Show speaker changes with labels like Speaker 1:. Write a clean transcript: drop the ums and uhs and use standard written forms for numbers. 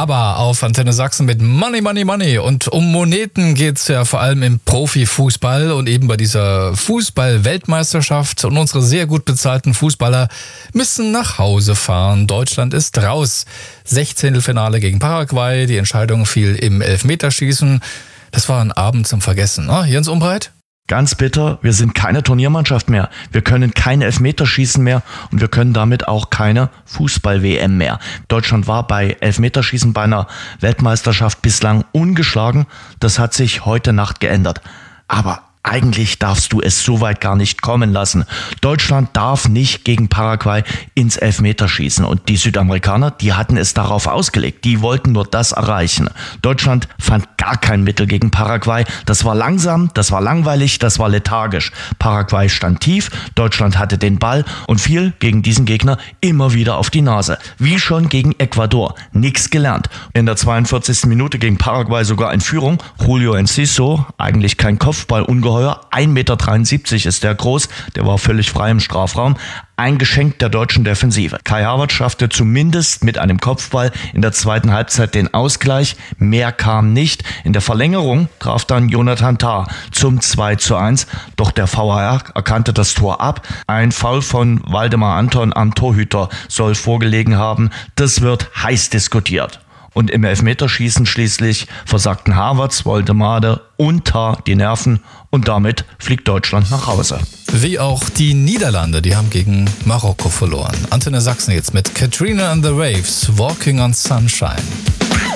Speaker 1: Aber auf Antenne Sachsen mit Money, Money, Money. Und um Moneten geht's ja vor allem im Profifußball und eben bei dieser Fußball-Weltmeisterschaft. Und unsere sehr gut bezahlten Fußballer müssen nach Hause fahren. Deutschland ist raus. 16. gegen Paraguay. Die Entscheidung fiel im Elfmeterschießen. Das war ein Abend zum Vergessen. Jens Umbreit?
Speaker 2: Ganz bitter, wir sind keine Turniermannschaft mehr. Wir können keine Elfmeterschießen mehr und wir können damit auch keine Fußball-WM mehr. Deutschland war bei Elfmeterschießen bei einer Weltmeisterschaft bislang ungeschlagen. Das hat sich heute Nacht geändert. Aber eigentlich darfst du es so weit gar nicht kommen lassen. Deutschland darf nicht gegen Paraguay ins Elfmeterschießen. Und die Südamerikaner, die hatten es darauf ausgelegt. Die wollten nur das erreichen. Deutschland fand gar kein Mittel gegen Paraguay. Das war langsam, das war langweilig, das war lethargisch. Paraguay stand tief, Deutschland hatte den Ball und fiel gegen diesen Gegner immer wieder auf die Nase. Wie schon gegen Ecuador. Nix gelernt. In der 42. Minute gegen Paraguay sogar in Führung. Julio Enciso, eigentlich kein Kopfballungeheuer, 1,73 Meter ist der groß, der war völlig frei im Strafraum. Ein Geschenk der deutschen Defensive. Kai Havertz schaffte zumindest mit einem Kopfball in der zweiten Halbzeit den Ausgleich. Mehr kam nicht. In der Verlängerung traf dann Jonathan Tah zum 2:1. Doch der VAR erkannte das Tor ab. Ein Foul von Waldemar Anton am Torhüter soll vorgelegen haben. Das wird heiß diskutiert. Und im Elfmeterschießen schließlich versagten Havertz, Woldemade und Tah die Nerven und damit fliegt Deutschland nach Hause.
Speaker 1: Wie auch die Niederlande, die haben gegen Marokko verloren. Antenne Sachsen jetzt mit Katrina and the Waves, Walking on Sunshine.